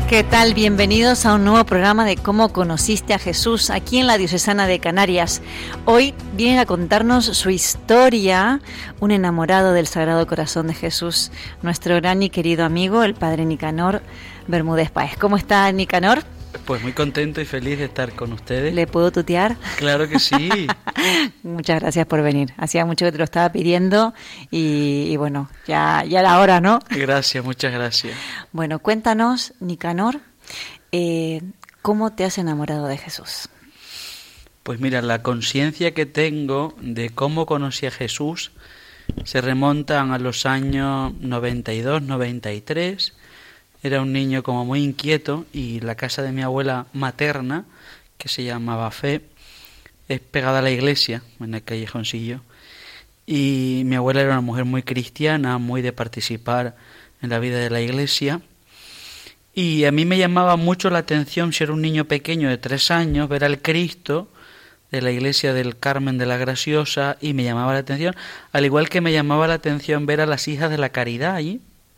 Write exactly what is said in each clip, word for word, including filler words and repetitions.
¿Qué tal? Bienvenidos a un nuevo programa de Cómo conociste a Jesús aquí en la Diocesana de Canarias. Hoy viene a contarnos su historia un enamorado del Sagrado Corazón de Jesús, nuestro gran y querido amigo, el Padre Nicanor Bermúdez Páez. ¿Cómo está, Nicanor? Pues muy contento y feliz de estar con ustedes. ¿Le puedo tutear? Claro que sí. Muchas gracias por venir. Hacía mucho que te lo estaba pidiendo y, y bueno, ya, ya era hora, ¿no? Gracias, muchas gracias. Bueno, cuéntanos, Nicanor, eh, ¿cómo te has enamorado de Jesús? Pues mira, la conciencia que tengo de cómo conocí a Jesús se remontan a los años noventa y dos, noventa y tres. Era un niño como muy inquieto y la casa de mi abuela materna, que se llamaba Fe, es pegada a la iglesia, en el callejoncillo. Y mi abuela era una mujer muy cristiana, muy de participar en la vida de la iglesia. Y a mí me llamaba mucho la atención, si era un niño pequeño de tres años, ver al Cristo de la iglesia del Carmen de la Graciosa, y me llamaba la atención, al igual que me llamaba la atención ver a las hijas de la Caridad allí.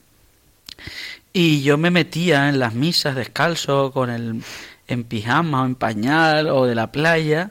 Y yo me metía en las misas descalzo, con el en pijama o en pañal o de la playa.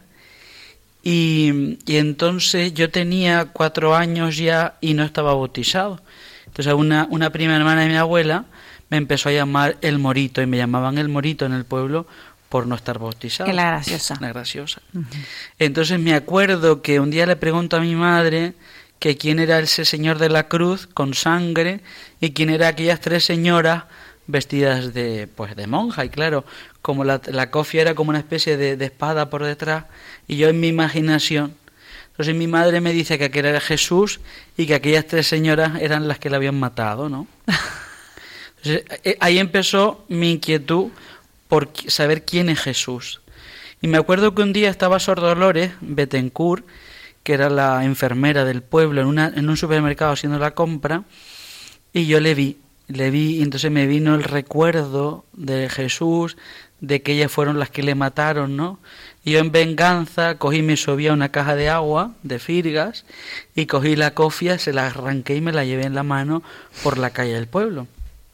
Y, y entonces yo tenía cuatro años ya y no estaba bautizado. Entonces una, una prima hermana de mi abuela me empezó a llamar el Morito, y me llamaban el Morito en el pueblo por no estar bautizado. En la Graciosa. La Graciosa. Uh-huh. Entonces me acuerdo que un día le pregunto a mi madre que quién era ese señor de la cruz con sangre y quién eran aquellas tres señoras vestidas de pues de monja, y claro, como la, la cofia era como una especie de, de espada por detrás, y yo en mi imaginación, entonces mi madre me dice que aquel era Jesús y que aquellas tres señoras eran las que le habían matado, ¿no? Entonces, ahí empezó mi inquietud por saber quién es Jesús. Y me acuerdo que un día estaba Sor Dolores Betancourt, que era la enfermera del pueblo, en, una, en un supermercado haciendo la compra, y yo le vi, le vi, y entonces me vino el recuerdo de Jesús, de que ellas fueron las que le mataron, ¿no? Y yo en venganza cogí y me subí a una caja de agua, de firgas, y cogí la cofia, se la arranqué y me la llevé en la mano por la calle del pueblo.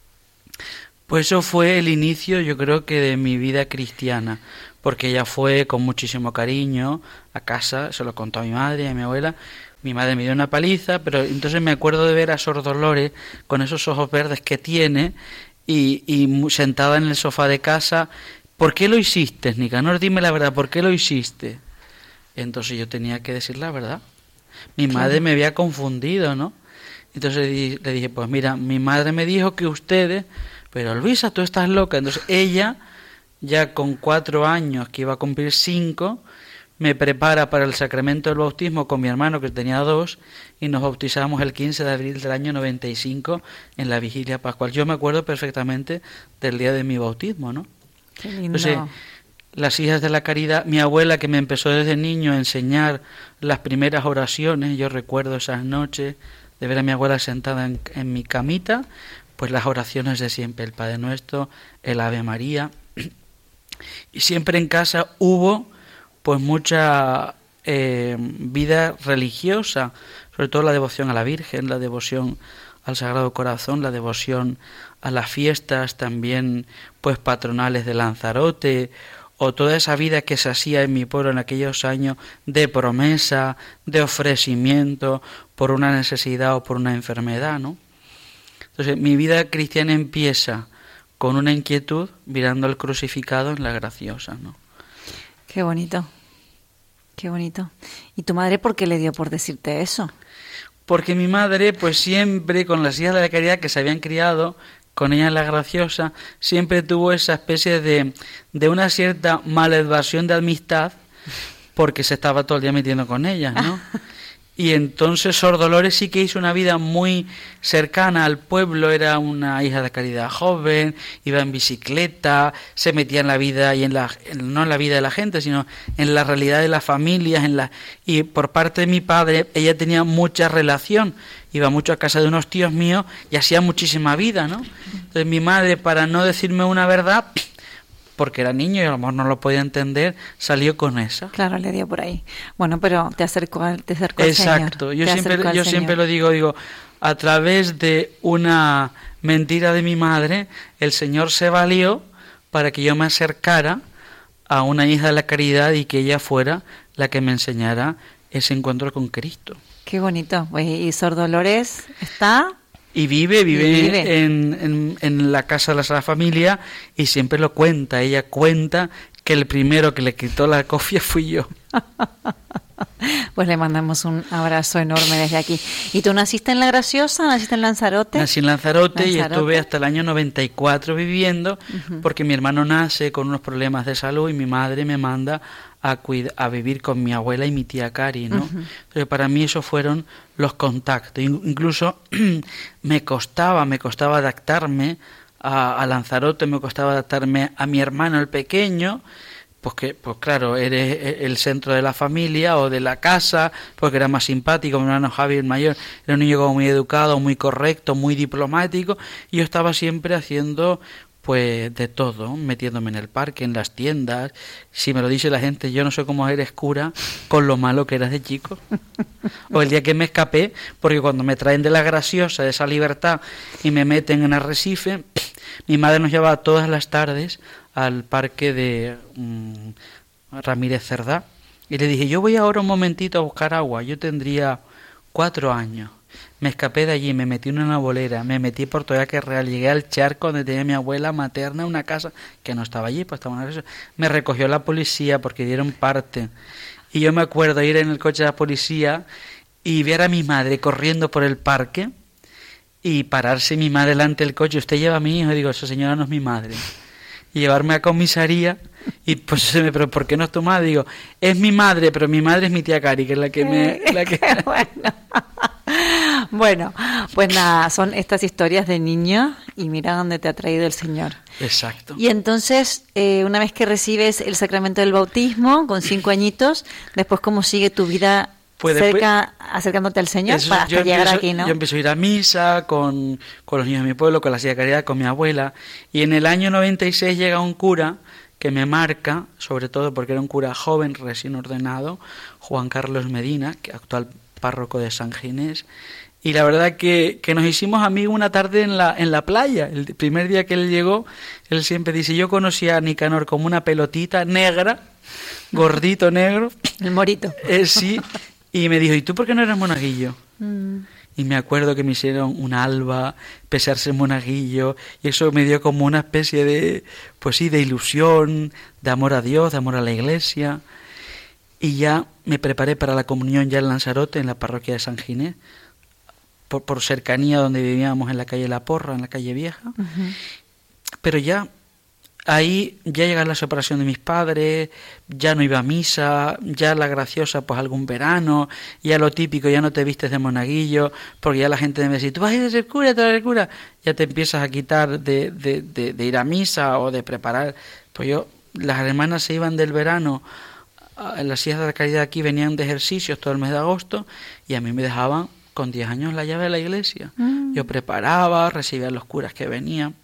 Pues eso fue el inicio, yo creo que de mi vida cristiana, porque ella fue con muchísimo cariño a casa, se lo contó a mi madre y a mi abuela. Mi madre me dio una paliza, pero entonces me acuerdo de ver a Sor Dolores con esos ojos verdes que tiene y, y sentada en el sofá de casa. ¿Por qué lo hiciste, Nicanor? Dime la verdad, ¿por qué lo hiciste? Entonces yo tenía que decir la verdad. Mi madre claro. me había confundido, ¿no? Entonces le dije, pues mira, mi madre me dijo que ustedes... Pero Luisa, tú estás loca. Entonces ella, ya con cuatro años, que iba a cumplir cinco, me prepara para el sacramento del bautismo con mi hermano, que tenía dos, y nos bautizamos el quince de abril del año noventa y cinco en la vigilia pascual. Yo me acuerdo perfectamente del día de mi bautismo, ¿no? Qué lindo. Entonces, las hijas de la Caridad, mi abuela que me empezó desde niño a enseñar las primeras oraciones, yo recuerdo esas noches de ver a mi abuela sentada en, en mi camita, pues las oraciones de siempre, el Padre Nuestro, el Ave María, y siempre en casa hubo pues mucha eh, vida religiosa, sobre todo la devoción a la Virgen, la devoción al Sagrado Corazón, la devoción a las fiestas también pues patronales de Lanzarote, o toda esa vida que se hacía en mi pueblo en aquellos años de promesa, de ofrecimiento por una necesidad o por una enfermedad, ¿no? Entonces, mi vida cristiana empieza con una inquietud mirando al crucificado en la Graciosa, ¿no? Qué bonito, qué bonito. ¿Y tu madre por qué le dio por decirte eso? Porque mi madre, pues siempre, con las hijas de la Caridad que se habían criado con ella en la Graciosa, siempre tuvo esa especie de, de una cierta malevasión de amistad, porque se estaba todo el día metiendo con ellas, ¿no? Y entonces Sor Dolores sí que hizo una vida muy cercana al pueblo, era una hija de Caridad joven, iba en bicicleta, se metía en la vida y en la no en la vida de la gente, sino en la realidad de las familias, en la y por parte de mi padre ella tenía mucha relación, iba mucho a casa de unos tíos míos y hacía muchísima vida, ¿no? Entonces mi madre, para no decirme una verdad, porque era niño y a lo mejor no lo podía entender, salió con esa. Claro, le dio por ahí. Bueno, pero te acercó, te acercó Exacto. al Señor. Yo siempre, yo siempre lo digo, digo, a través de una mentira de mi madre, el Señor se valió para que yo me acercara a una hija de la caridad y que ella fuera la que me enseñara ese encuentro con Cristo. Qué bonito. ¿Y Sor Dolores está? Y vive, vive, y vive. En, en, en la casa de la Sagrada Familia y siempre lo cuenta. Ella cuenta que el primero que le quitó la cofia fui yo. Pues le mandamos un abrazo enorme desde aquí. ¿Y tú naciste en La Graciosa? ¿Naciste en Lanzarote? Nací en Lanzarote, Lanzarote. Y estuve hasta el año noventa y cuatro viviendo, uh-huh. porque mi hermano nace con unos problemas de salud y mi madre me manda a, cuida- a vivir con mi abuela y mi tía Cari, ¿no? Uh-huh. Pero para mí esos fueron los contactos. Incluso me costaba, me costaba adaptarme a, a Lanzarote, me costaba adaptarme a mi hermano el pequeño, pues que, pues claro, eres el centro de la familia o de la casa, porque era más simpático. Mi hermano Javi, el mayor, era un niño como muy educado, muy correcto, muy diplomático, y yo estaba siempre haciendo pues de todo, metiéndome en el parque, en las tiendas. Si me lo dice la gente, yo no sé cómo eres cura con lo malo que eras de chico. O el día que me escapé, porque cuando me traen de La Graciosa, de esa libertad, y me meten en Arrecife, mi madre nos llevaba todas las tardes al parque de um, Ramírez Cerdá, y le dije, yo voy ahora un momentito a buscar agua. Yo tendría cuatro años. Me escapé de allí, me metí en una bolera, me metí por Toyaque Real, llegué al charco donde tenía mi abuela materna, una casa que no estaba allí, pues estaba en una... Me recogió la policía porque dieron parte. Y yo me acuerdo ir en el coche de la policía y ver a mi madre corriendo por el parque y pararse mi madre delante del coche. Usted lleva a mi hijo, y digo, esa señora no es mi madre. Y llevarme a comisaría, y pues se me, pero ¿por qué no es tu madre? Digo, es mi madre, pero mi madre es mi tía Cari, que es la que me... La que... bueno. Bueno, pues nada, son estas historias de niño y mira dónde te ha traído el Señor. Exacto. Y entonces, eh, una vez que recibes el sacramento del bautismo, con cinco añitos, después ¿cómo sigue tu vida pues cerca, después, acercándote al Señor eso, para hasta yo llegar empiezo, aquí, ¿no? Yo empiezo a ir a misa con, con los niños de mi pueblo, con la Silla de Caridad, con mi abuela, y en el año noventa y seis llega un cura que me marca, sobre todo porque era un cura joven, recién ordenado, Juan Carlos Medina, que actual párroco de San Ginés, y la verdad que, que nos hicimos amigos una tarde en la, en la playa. El primer día que él llegó, él siempre dice, yo conocí a Nicanor como una pelotita negra, gordito negro. El morito. Eh, sí, y me dijo, ¿y tú por qué no eres monaguillo? Mm. Y me acuerdo que me hicieron un alba, pesarse en monaguillo, y eso me dio como una especie de, pues sí, de ilusión, de amor a Dios, de amor a la Iglesia. Y ya me preparé para la comunión ya en Lanzarote, en la parroquia de San Ginés, por, por cercanía donde vivíamos, en la calle La Porra, en la calle Vieja. Uh-huh. Pero ya ahí ya llega la separación de mis padres, ya no iba a misa, ya La Graciosa pues algún verano, ya lo típico, ya no te vistes de monaguillo, porque ya la gente me dice, tú vas a ir a ser cura, tú vas a ser cura, ya te empiezas a quitar de, de, de, de ir a misa o de preparar. Pues yo, las hermanas se iban del verano, en las sillas de la caridad aquí venían de ejercicios todo el mes de agosto, y a mí me dejaban con diez años la llave de la iglesia. Mm. Yo preparaba, recibía a los curas que venían.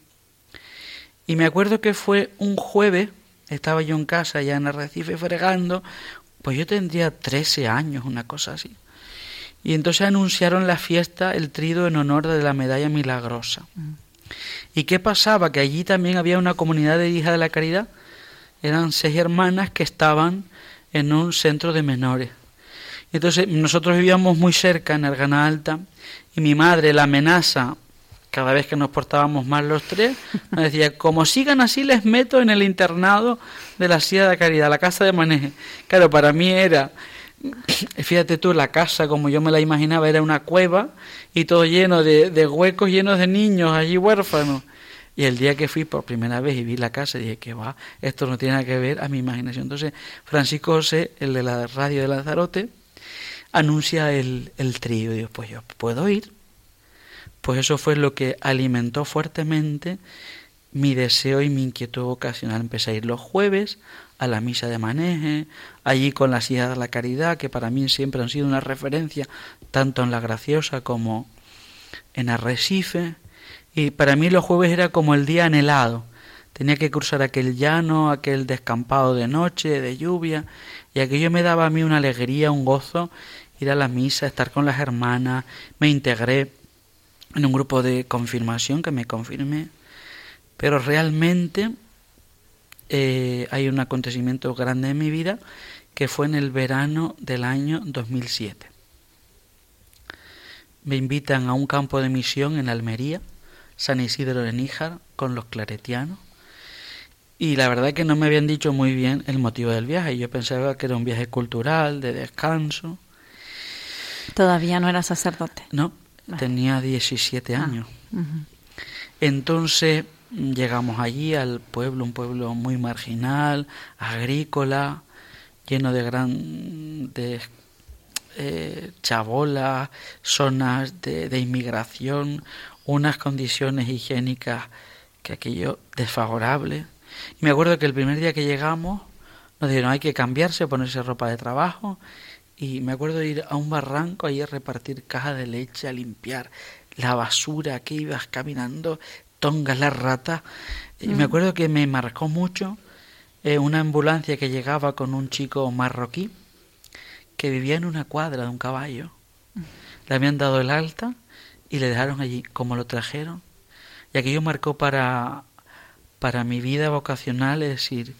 Y me acuerdo que fue un jueves, estaba yo en casa ya en Arrecife fregando, pues yo tendría trece años, una cosa así. Y entonces anunciaron la fiesta, el trido en honor de la medalla milagrosa. Mm. ¿Y qué pasaba? Que allí también había una comunidad de hijas de la caridad, eran seis hermanas que estaban en un centro de menores. Entonces nosotros vivíamos muy cerca, en Argana Alta, y mi madre, la amenaza, cada vez que nos portábamos mal los tres, nos decía, como sigan así les meto en el internado de la Silla de Caridad, la casa de maneje. Claro, para mí era, fíjate tú, la casa como yo me la imaginaba, era una cueva y todo lleno de, de huecos, llenos de niños allí huérfanos. Y el día que fui por primera vez y vi la casa, dije, que va, esto no tiene nada que ver a mi imaginación. Entonces Francisco José, el de la radio de Lanzarote, anuncia el, el trío. Y digo, pues yo puedo ir. Pues eso fue lo que alimentó fuertemente mi deseo y mi inquietud vocacional. Empecé a ir los jueves a la misa de maneje, allí con las hijas de la caridad, que para mí siempre han sido una referencia, tanto en La Graciosa como en Arrecife. Y para mí los jueves era como el día anhelado. Tenía que cruzar aquel llano, aquel descampado de noche, de lluvia, y aquello me daba a mí una alegría, un gozo, ir a la misa, estar con las hermanas. Me integré en un grupo de confirmación que me confirmé, pero realmente eh, hay un acontecimiento grande en mi vida que fue en el verano del año dos mil siete. Me invitan a un campo de misión en Almería, San Isidro de Níjar, con los claretianos. Y la verdad es que no me habían dicho muy bien el motivo del viaje. Yo pensaba que era un viaje cultural, de descanso. ¿Todavía no era sacerdote? No, vale. Tenía diecisiete años. Ah, uh-huh. Entonces llegamos allí al pueblo, un pueblo muy marginal, agrícola, lleno de gran de eh, chabolas, zonas de, de inmigración, unas condiciones higiénicas que aquello desfavorables. Y me acuerdo que el primer día que llegamos nos dijeron hay que cambiarse, ponerse ropa de trabajo, y me acuerdo de ir a un barranco ahí a repartir cajas de leche, a limpiar la basura que ibas caminando, tongas las ratas. Y mm. me acuerdo que me marcó mucho eh, una ambulancia que llegaba con un chico marroquí que vivía en una cuadra de un caballo. Mm. Le habían dado el alta y le dejaron allí. Como lo trajeron, y aquello marcó para, para mi vida vocacional, es decir,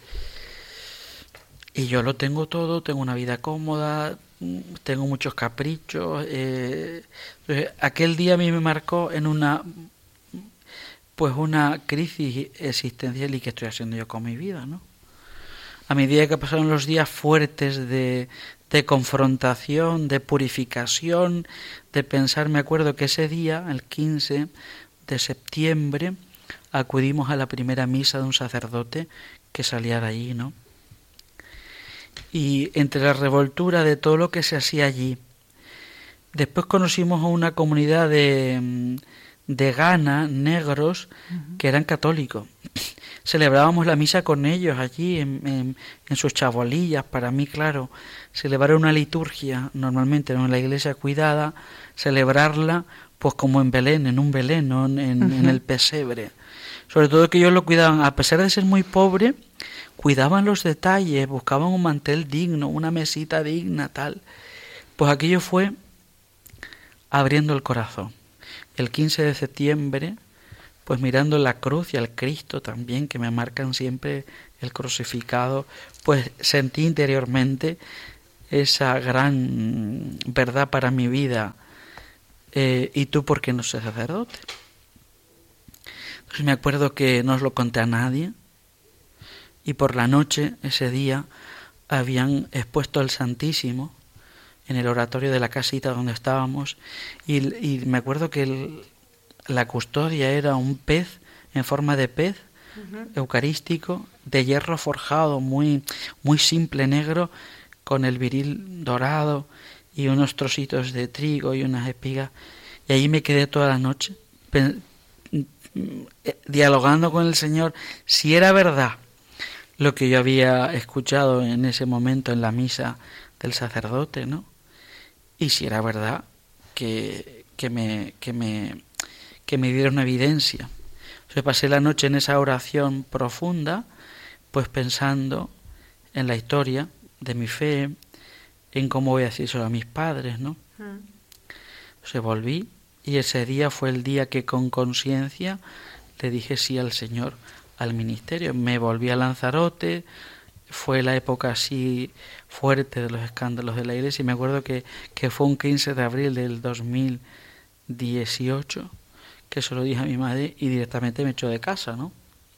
y yo lo tengo todo, tengo una vida cómoda, tengo muchos caprichos. Eh, aquel día a mí me marcó en una pues una crisis existencial. ¿Y qué estoy haciendo yo con mi vida, no? A medida que pasaron los días fuertes de, de confrontación, de purificación, de pensar, me acuerdo que ese día, el quince de septiembre, acudimos a la primera misa de un sacerdote que salía de allí, ¿no? Y entre la revoltura de todo lo que se hacía allí, después conocimos a una comunidad de, de Ghana, negros, uh-huh. que eran católicos. Celebrábamos la misa con ellos allí en, en, en sus chabolillas. Para mí, claro, celebrar una liturgia, normalmente en la iglesia cuidada, celebrarla pues como en Belén, en un Belén, ¿no? en, uh-huh. en el pesebre. Sobre todo que ellos lo cuidaban, a pesar de ser muy pobre, cuidaban los detalles, buscaban un mantel digno, una mesita digna, tal. Pues aquello fue abriendo el corazón. El quince de septiembre, pues mirando la cruz y al Cristo también, que me marcan siempre el crucificado, pues sentí interiormente esa gran verdad para mi vida. Eh, ¿Y tú por qué no seas sacerdote? Entonces me acuerdo que no os lo conté a nadie. Y por la noche, ese día, habían expuesto al Santísimo en el oratorio de la casita donde estábamos. Y, y me acuerdo que el, la custodia era un pez en forma de pez, uh-huh. eucarístico, de hierro forjado, muy, muy simple, negro, con el viril dorado y unos trocitos de trigo y unas espigas. Y allí me quedé toda la noche pe- dialogando con el Señor si era verdad lo que yo había escuchado en ese momento en la misa del sacerdote, ¿no? Y si era verdad que, que, me, que, me, que me diera una evidencia. O sea, pasé la noche en esa oración profunda, pues pensando en la historia de mi fe, en cómo voy a decírselo a mis padres, ¿no? Mm. O sea, volví y ese día fue el día que con conciencia le dije sí al Señor, al ministerio. Me volví a Lanzarote, fue la época así fuerte de los escándalos de la iglesia, y me acuerdo que, que fue un quince de abril del dos mil dieciocho, que se lo dije a mi madre y directamente me echó de casa, ¿no?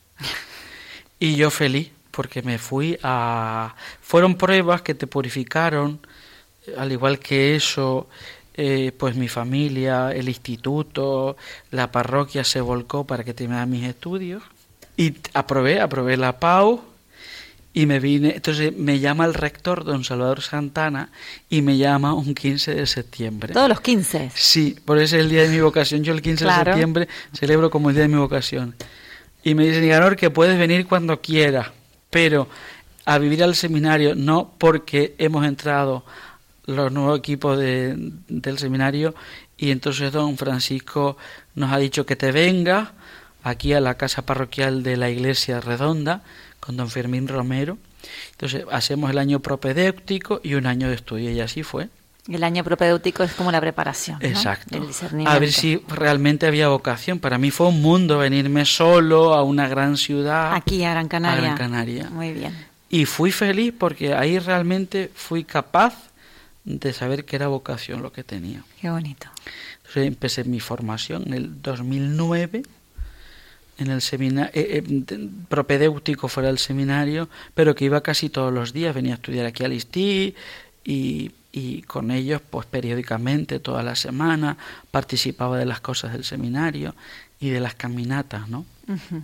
Y yo feliz, porque me fui a... Fueron pruebas que te purificaron, al igual que eso... Eh, pues mi familia, el instituto, la parroquia se volcó para que terminara mis estudios. Y aprobé, aprobé la P A U y me vine. Entonces me llama el rector, don Salvador Santana, y me llama un quince de septiembre. ¿Todos los quince? Sí, por eso es el día de mi vocación. Yo el quince claro. de septiembre celebro como el día de mi vocación. Y me dice, Nicanor, que puedes venir cuando quieras, pero a vivir al seminario no, porque hemos entrado los nuevos equipos de, del seminario, y entonces don Francisco nos ha dicho que te vengas aquí a la casa parroquial de la iglesia redonda con don Fermín Romero. Entonces hacemos el año propedéutico y un año de estudio, y así fue. El año propedéutico es como la preparación, ¿no? Exacto. El discernimiento. A ver si realmente había vocación. Para mí fue un mundo venirme solo a una gran ciudad. Aquí, a Gran Canaria. A Gran Canaria. Muy bien. Y fui feliz porque ahí realmente fui capaz de saber que era vocación lo que tenía. Qué bonito. Entonces empecé mi formación en el dos mil nueve, en el seminario, eh, eh, propedéutico fuera del seminario, pero que iba casi todos los días, venía a estudiar aquí al ISTI y, y con ellos pues periódicamente, toda la semana, participaba de las cosas del seminario y de las caminatas, ¿no? Uh-huh.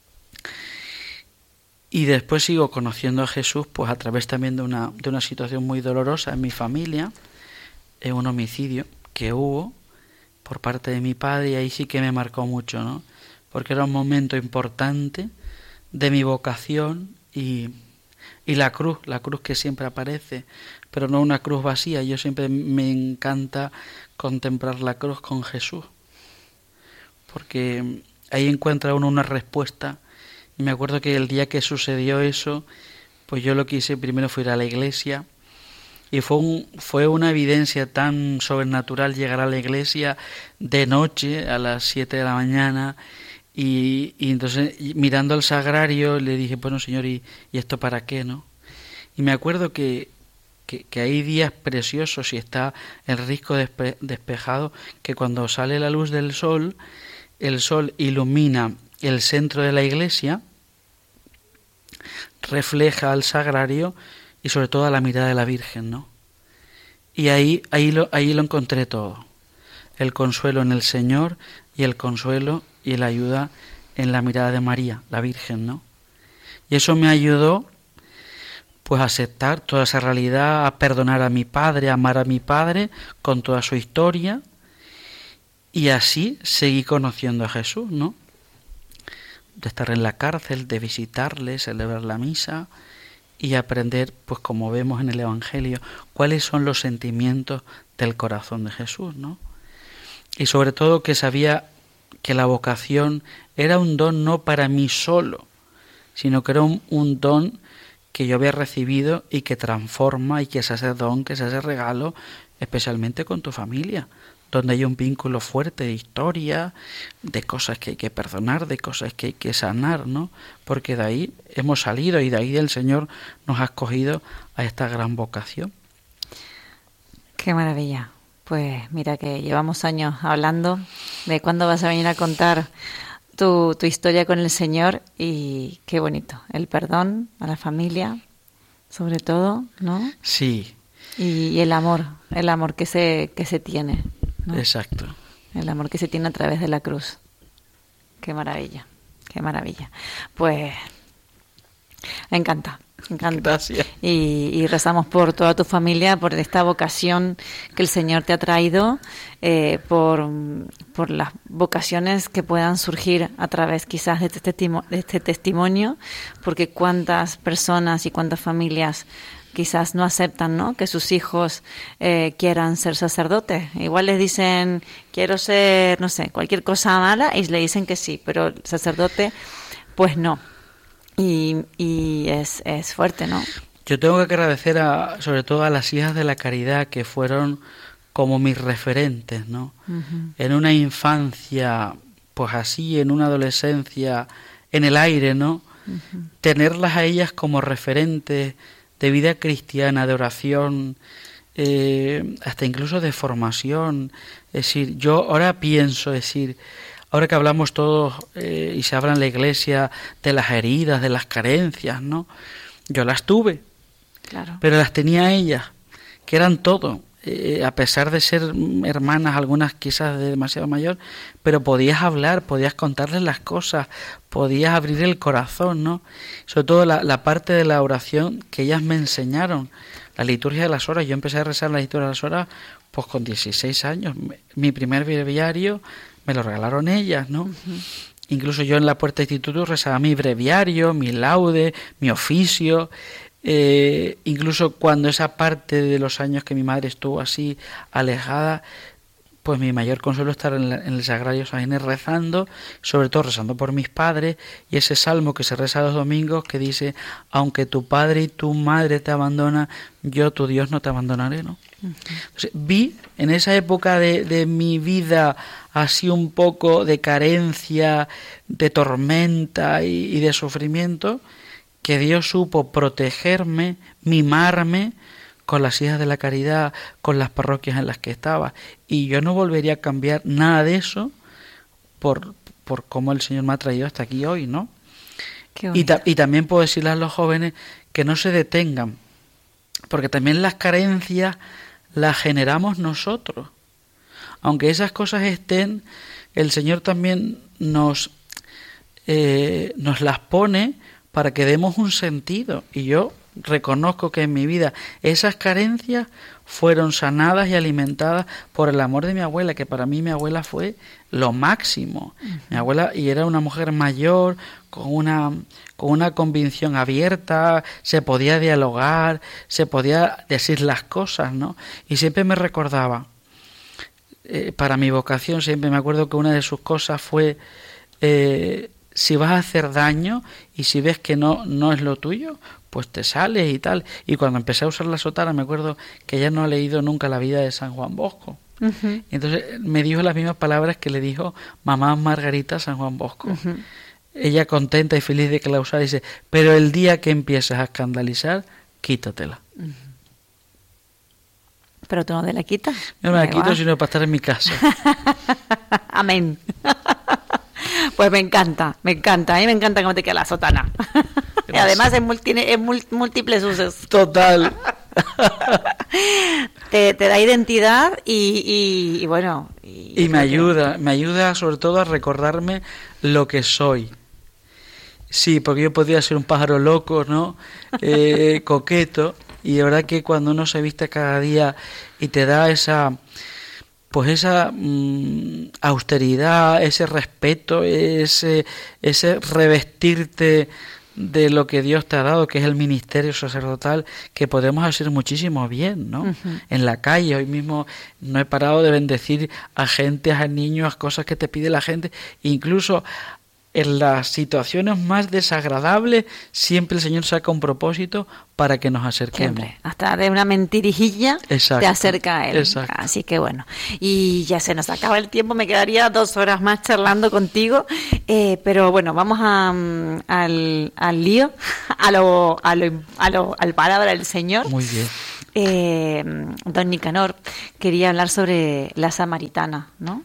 Y después sigo conociendo a Jesús pues a través también de una, de una situación muy dolorosa en mi familia, en un homicidio que hubo por parte de mi padre, y ahí sí que me marcó mucho, ¿no? Porque era un momento importante de mi vocación y, y la cruz, la cruz que siempre aparece, pero no una cruz vacía. Yo siempre me encanta contemplar la cruz con Jesús, porque ahí encuentra uno una respuesta. Y me acuerdo que el día que sucedió eso, pues yo lo que hice primero fue ir a la iglesia, y fue, un, fue una evidencia tan sobrenatural llegar a la iglesia de noche a las siete de la mañana. Y, y entonces mirando al sagrario le dije, bueno Señor, ¿y, y esto para qué, no? Y me acuerdo que, que, que hay días preciosos y está el risco despe, despejado, que cuando sale la luz del sol, el sol ilumina el centro de la iglesia, refleja al sagrario y sobre todo a la mirada de la Virgen, ¿no? Y ahí, ahí, lo, ahí lo encontré todo, el consuelo en el Señor y el consuelo y la ayuda en la mirada de María, la Virgen, ¿no? Y eso me ayudó pues a aceptar toda esa realidad, a perdonar a mi padre, a amar a mi padre con toda su historia, y así seguí conociendo a Jesús, ¿no? De estar en la cárcel, de visitarle, celebrar la misa y aprender, pues como vemos en el Evangelio, cuáles son los sentimientos del corazón de Jesús, ¿no? Y sobre todo que sabía que la vocación era un don no para mí solo, sino que era un, un don que yo había recibido y que transforma, y que se hace don, que se hace regalo, especialmente con tu familia, donde hay un vínculo fuerte de historia, de cosas que hay que perdonar, de cosas que hay que sanar, ¿no? Porque de ahí hemos salido y de ahí el Señor nos ha escogido a esta gran vocación. Qué maravilla. Pues mira que llevamos años hablando de cuándo vas a venir a contar tu, tu historia con el Señor, y qué bonito. El perdón a la familia, sobre todo, ¿no? Sí. Y, y el amor, el amor que se, que se tiene, ¿no? Exacto. El amor que se tiene a través de la cruz. Qué maravilla, qué maravilla. Pues me encanta. Me encanta. Gracias. Y, y rezamos por toda tu familia, por esta vocación que el Señor te ha traído, eh, por, por las vocaciones que puedan surgir a través quizás de este, testimo, de este testimonio, porque cuántas personas y cuántas familias quizás no aceptan, ¿no?, que sus hijos eh, quieran ser sacerdotes. Igual les dicen, quiero ser, no sé, cualquier cosa mala, y le dicen que sí, pero el sacerdote, pues no. Y, y es, es fuerte, ¿no? Yo tengo que agradecer a, sobre todo a las hijas de la caridad, que fueron como mis referentes, ¿no? Uh-huh. En una infancia, pues así, en una adolescencia, en el aire, ¿no? Uh-huh. Tenerlas a ellas como referentes de vida cristiana, de oración, eh, hasta incluso de formación. Es decir, yo ahora pienso, es decir, ahora que hablamos todos eh, y se habla en la iglesia de las heridas, de las carencias, ¿no? Yo las tuve, claro, pero las tenía ellas, que eran todo, eh, a pesar de ser hermanas, algunas quizás de demasiado mayor, pero podías hablar, podías contarles las cosas, podías abrir el corazón, ¿no? Sobre todo la, la parte de la oración que ellas me enseñaron, la liturgia de las horas. Yo empecé a rezar la liturgia de las horas pues con dieciséis años, mi primer breviario me lo regalaron ellas, ¿no? Uh-huh. Incluso yo en la puerta de instituto rezaba mi breviario, mi laude, mi oficio. Eh, incluso cuando esa parte de los años que mi madre estuvo así alejada, pues mi mayor consuelo es estar en, la, en el Sagrario San Ginés rezando, sobre todo rezando por mis padres, y ese salmo que se reza los domingos que dice, aunque tu padre y tu madre te abandonan, yo tu Dios no te abandonaré, ¿no? Entonces, vi en esa época de, de mi vida así un poco de carencia, de tormenta y, y de sufrimiento, que Dios supo protegerme, mimarme con las hijas de la caridad, con las parroquias en las que estaba. Y yo no volvería a cambiar nada de eso por, por cómo el Señor me ha traído hasta aquí hoy, ¿no? Y, ta- y también puedo decirle a los jóvenes que no se detengan, porque también las carencias las generamos nosotros. Aunque esas cosas estén, el Señor también nos, eh, nos las pone para que demos un sentido. Y yo reconozco que en mi vida esas carencias fueron sanadas y alimentadas por el amor de mi abuela, que para mí mi abuela fue lo máximo. Uh-huh. Mi abuela, y era una mujer mayor, con una, con una convicción abierta, se podía dialogar, se podía decir las cosas, ¿no? Y siempre me recordaba, eh, para mi vocación, siempre me acuerdo que una de sus cosas fue, eh, si vas a hacer daño y si ves que no, no es lo tuyo, pues te sales y tal. Y cuando empecé a usar la sotana, me acuerdo que ella no ha leído nunca la vida de San Juan Bosco. Uh-huh. Y entonces me dijo las mismas palabras que le dijo mamá Margarita a San Juan Bosco. Uh-huh. Ella contenta y feliz de que la usara, dice, pero el día que empieces a escandalizar, quítatela. Uh-huh. ¿Pero tú no te la quitas? No me la quito, sino para estar en mi casa. Amén. Pues me encanta, me encanta. A mí me encanta cómo te queda la sotana. Y además es, multi, es múltiples usos. Total. te, te da identidad y, y, y bueno... Y, y me ayuda, que... me ayuda sobre todo a recordarme lo que soy. Sí, porque yo podría ser un pájaro loco, ¿no? Eh, coqueto. Y de verdad que cuando uno se viste cada día y te da esa... pues esa mmm, austeridad, ese respeto, ese, ese revestirte de lo que Dios te ha dado, que es el ministerio sacerdotal, que podemos hacer muchísimo bien, ¿no? Uh-huh. En la calle, hoy mismo no he parado de bendecir a gente, a niños, a cosas que te pide la gente, incluso en las situaciones más desagradables, siempre el Señor saca un propósito para que nos acerquemos. Siempre. Hasta de una mentirijilla Exacto. te acerca a Él. Exacto. Así que bueno, y ya se nos acaba el tiempo, me quedaría dos horas más charlando contigo, eh, pero bueno, vamos a, um, al, al lío, a lo, a lo, a lo, al palabra del Señor. Muy bien. Eh, don Nicanor quería hablar sobre la samaritana, ¿no?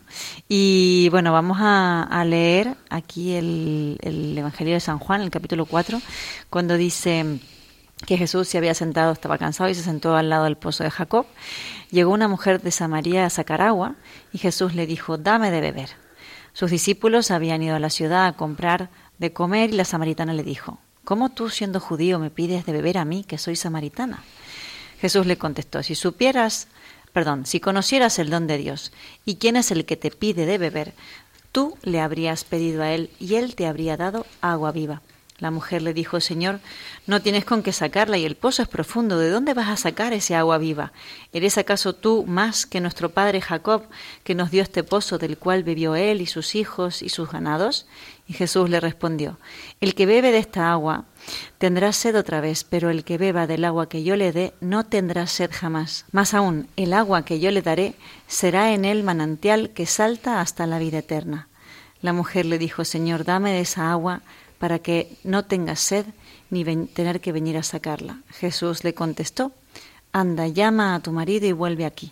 Y bueno, vamos a, a leer aquí el, el Evangelio de San Juan, el capítulo cuatro, cuando dice que Jesús se había sentado, estaba cansado y se sentó al lado del pozo de Jacob. Llegó una mujer de Samaria a sacar agua y Jesús le dijo, dame de beber. Sus discípulos habían ido a la ciudad a comprar de comer y la samaritana le dijo, ¿cómo tú, siendo judío, me pides de beber a mí, que soy samaritana? Jesús le contestó, si supieras, perdón, si conocieras el don de Dios y quién es el que te pide de beber, tú le habrías pedido a él y él te habría dado agua viva. La mujer le dijo, Señor, no tienes con qué sacarla y el pozo es profundo. ¿De dónde vas a sacar ese agua viva? ¿Eres acaso tú más que nuestro padre Jacob, que nos dio este pozo del cual bebió él y sus hijos y sus ganados? Y Jesús le respondió, el que bebe de esta agua tendrá sed otra vez, pero el que beba del agua que yo le dé no tendrá sed jamás. Más aún, el agua que yo le daré será en él manantial que salta hasta la vida eterna. La mujer le dijo, Señor, dame de esa agua para que no tengas sed ni ven- tener que venir a sacarla. Jesús le contestó, anda, llama a tu marido y vuelve aquí.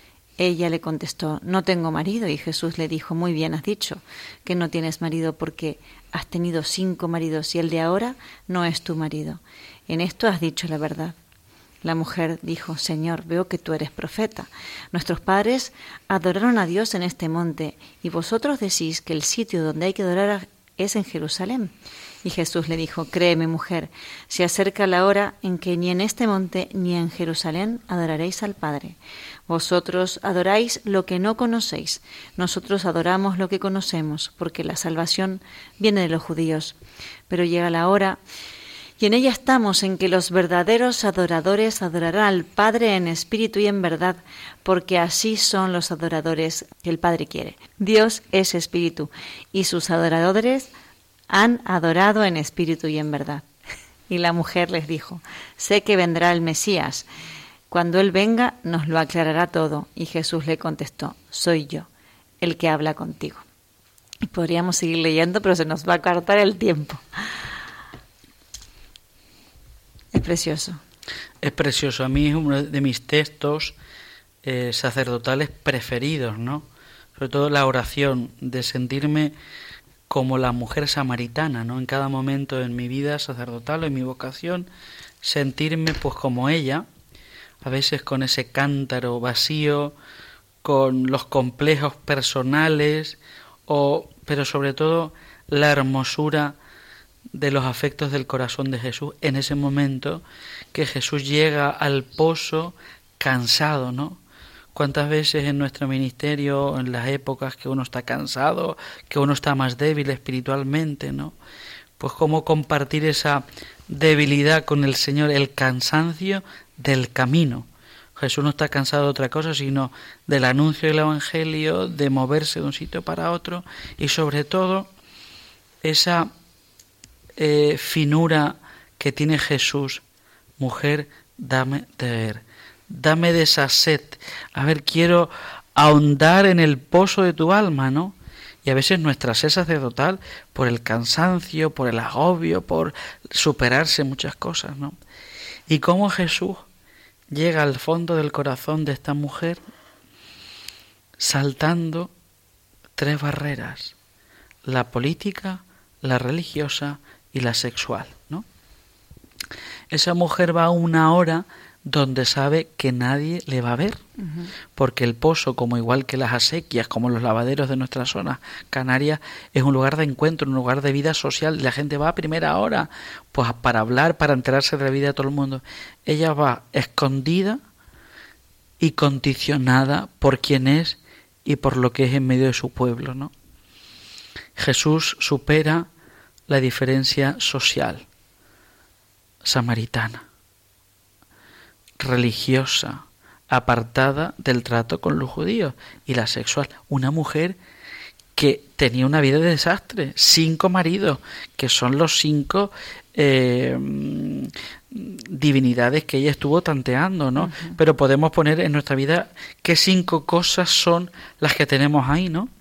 Ella le contestó, no tengo marido, y Jesús le dijo, muy bien has dicho que no tienes marido porque has tenido cinco maridos y el de ahora no es tu marido. En esto has dicho la verdad. La mujer dijo, Señor, veo que tú eres profeta. Nuestros padres adoraron a Dios en este monte y vosotros decís que el sitio donde hay que adorar es en Jerusalén. Y Jesús le dijo, créeme, mujer, se acerca la hora en que ni en este monte ni en Jerusalén adoraréis al Padre. Vosotros adoráis lo que no conocéis, nosotros adoramos lo que conocemos, porque la salvación viene de los judíos. Pero llega la hora, y en ella estamos, en que los verdaderos adoradores adorarán al Padre en espíritu y en verdad, porque así son los adoradores que el Padre quiere. Dios es espíritu, y sus adoradores han adorado en espíritu y en verdad. Y la mujer les dijo, sé que vendrá el Mesías, Cuando Él venga nos lo aclarará todo. Y Jesús le contestó, soy yo, el que habla contigo. Y podríamos seguir leyendo, pero se nos va a cortar el tiempo. Es precioso. Es precioso. A mí es uno de mis textos eh, sacerdotales preferidos, ¿no? Sobre todo la oración, de sentirme como la mujer samaritana, ¿no? En cada momento en mi vida sacerdotal o en mi vocación, sentirme pues como ella, a veces con ese cántaro vacío, con los complejos personales, o, pero sobre todo la hermosura de los afectos del corazón de Jesús en ese momento que Jesús llega al pozo cansado, ¿no? ¿Cuántas veces en nuestro ministerio, en las épocas que uno está cansado, que uno está más débil espiritualmente, ¿no? Pues cómo compartir esa debilidad con el Señor, el cansancio del camino. Jesús no está cansado de otra cosa, sino del anuncio del Evangelio, de moverse de un sitio para otro, y sobre todo esa eh, finura que tiene Jesús. Mujer, dame de ver, dame de esa sed. A ver, quiero ahondar en el pozo de tu alma, ¿no? Y a veces nuestra sed sacerdotal, por el cansancio, por el agobio, por superarse muchas cosas, ¿no? Y cómo Jesús llega al fondo del corazón de esta mujer saltando tres barreras: la política, la religiosa y la sexual, ¿no? Esa mujer va a una hora donde sabe que nadie le va a ver, uh-huh. porque el pozo, como igual que las acequias, como los lavaderos de nuestra zona canaria, es un lugar de encuentro, un lugar de vida social. La gente va a primera hora pues para hablar, para enterarse de la vida de todo el mundo. Ella va escondida y condicionada por quién es y por lo que es en medio de su pueblo, ¿no? Jesús supera la diferencia social, samaritana, religiosa, apartada del trato con los judíos, y la sexual, una mujer que tenía una vida de desastre, cinco maridos, que son los cinco eh, divinidades que ella estuvo tanteando, ¿no? Uh-huh. Pero podemos poner en nuestra vida qué cinco cosas son las que tenemos ahí, ¿no?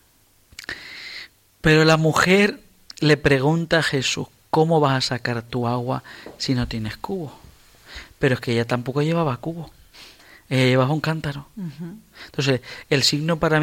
Pero la mujer le pregunta a Jesús, ¿cómo vas a sacar tu agua si no tienes cubo? Pero es que ella tampoco llevaba cubo, ella llevaba un cántaro. Uh-huh. Entonces, el signo para mí